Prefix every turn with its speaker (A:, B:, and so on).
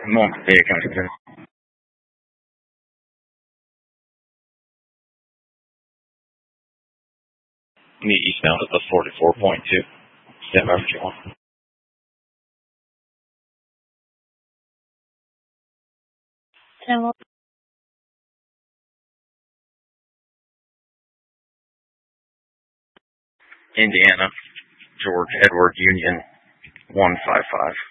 A: Month kind of meet eastbound at the 44.2. Stand by for 1.
B: Hello.
A: Indiana, George Edward Union 155.